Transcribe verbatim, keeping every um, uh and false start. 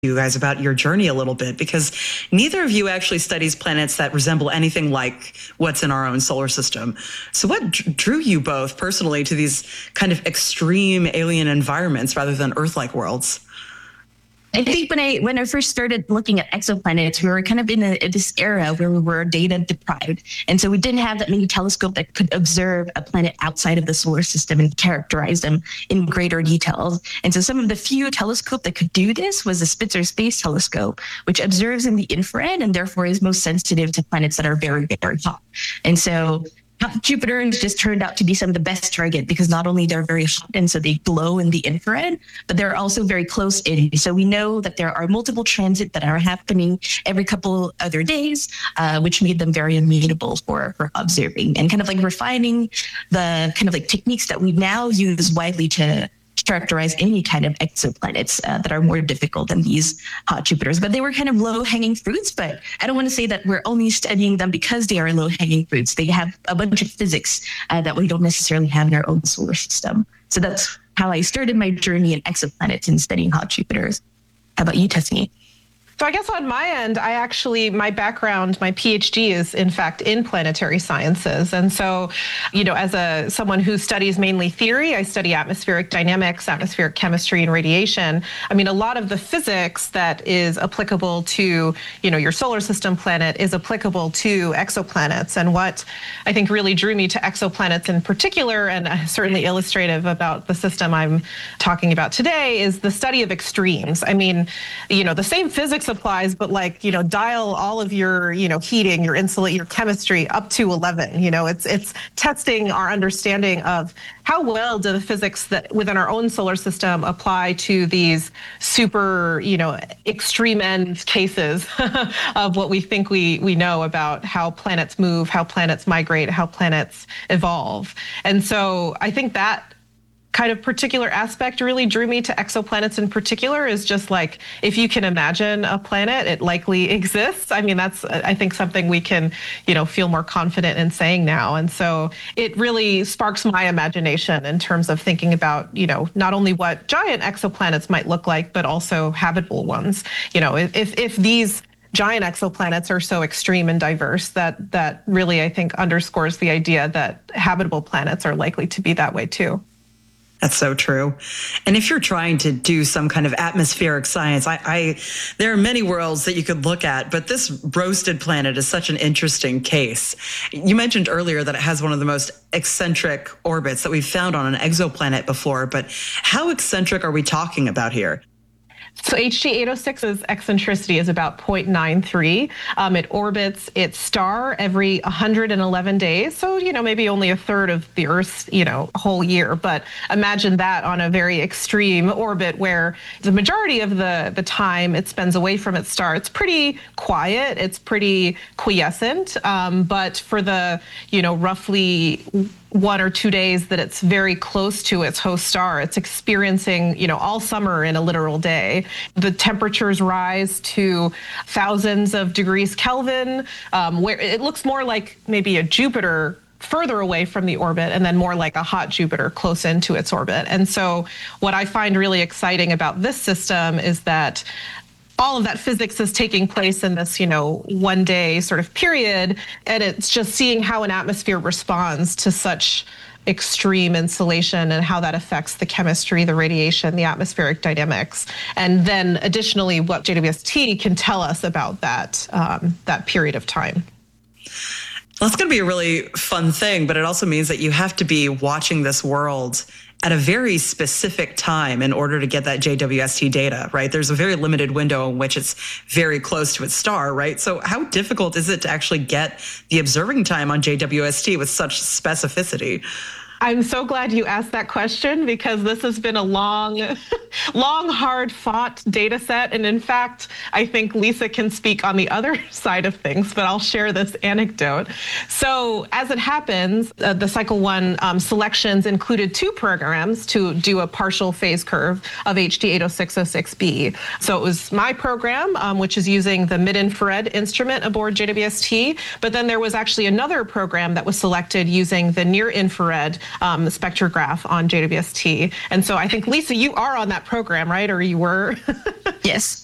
you guys about your journey a little bit, because neither of you actually studies planets that resemble anything like what's in our own solar system. So what d- drew you both personally to these kind of extreme alien environments rather than Earth-like worlds? I think when I when I first started looking at exoplanets, we were kind of in a, this era where we were data deprived. And so we didn't have that many telescopes that could observe a planet outside of the solar system and characterize them in greater details. And so some of the few telescopes that could do this was the Spitzer Space Telescope, which observes in the infrared and therefore is most sensitive to planets that are very, very hot. And so Jupiter just turned out to be some of the best target because not only they're very hot and so they glow in the infrared, but they're also very close in. So we know that there are multiple transits that are happening every couple other days, uh, which made them very amenable for, for observing and kind of like refining the kind of like techniques that we now use widely to characterize any kind of exoplanets uh, that are more difficult than these hot Jupiters. But they were kind of low-hanging fruits, but I don't want to say that we're only studying them because they are low-hanging fruits. They have a bunch of physics uh, that we don't necessarily have in our own solar system. So that's how I started my journey in exoplanets and studying hot Jupiters. How about you, Tessanie? So I guess on my end, I actually, my background, my PhD is in fact in planetary sciences. And so, you know, as a someone who studies mainly theory, I study atmospheric dynamics, atmospheric chemistry, and radiation. I mean, a lot of the physics that is applicable to, you know, your solar system planet is applicable to exoplanets. And what I think really drew me to exoplanets in particular, and certainly illustrative about the system I'm talking about today, is the study of extremes. I mean, you know, the same physics applies, but like, you know, dial all of your, you know, heating, your insulate, your chemistry up to eleven. You know, it's it's testing our understanding of how well do the physics that within our own solar system apply to these super, you know, extreme end cases of what we think we we know about how planets move, how planets migrate, how planets evolve. And so I think that kind of particular aspect really drew me to exoplanets in particular, is just like, if you can imagine a planet, it likely exists. I mean, that's, I think, something we can, you know, feel more confident in saying now. And so it really sparks my imagination in terms of thinking about, you know, not only what giant exoplanets might look like, but also habitable ones. You know, if if these giant exoplanets are so extreme and diverse, that that really, I think, underscores the idea that habitable planets are likely to be that way too. That's so true. And if you're trying to do some kind of atmospheric science, I, I there are many worlds that you could look at, but this roasted planet is such an interesting case. You mentioned earlier that it has one of the most eccentric orbits that we've found on an exoplanet before, but how eccentric are we talking about here? So H G eight oh six's eccentricity is about zero point nine three. Um, it orbits its star every one hundred eleven days. So, you know, maybe only a third of the Earth's, you know, whole year. But imagine that on a very extreme orbit where the majority of the, the time it spends away from its star. It's pretty quiet. It's pretty quiescent. Um, but for the, you know, roughly one or two days that it's very close to its host star, it's experiencing, you know, all summer in a literal day. The temperatures rise to thousands of degrees Kelvin, um, where it looks more like maybe a Jupiter further away from the orbit, and then more like a hot Jupiter close into its orbit. And so what I find really exciting about this system is that all of that physics is taking place in this, you know, one day sort of period. And it's just seeing how an atmosphere responds to such extreme insolation and how that affects the chemistry, the radiation, the atmospheric dynamics. And then additionally, what J W S T can tell us about that, um, that period of time. Well, it's going to be a really fun thing, but it also means that you have to be watching this world at a very specific time in order to get that J W S T data, right? There's a very limited window in which it's very close to its star, right? So how difficult is it to actually get the observing time on J W S T with such specificity? I'm so glad you asked that question, because this has been a long, long, hard fought data set. And in fact, I think Lisa can speak on the other side of things, but I'll share this anecdote. So as it happens, uh, the Cycle one um, selections included two programs to do a partial phase curve of H D eight oh six oh six b. So it was my program, um, which is using the mid-infrared instrument aboard J W S T, but then there was actually another program that was selected using the near-infrared um, spectrograph on J W S T. And so I think, Lisa, you are on that program, right? Or you were? Yes.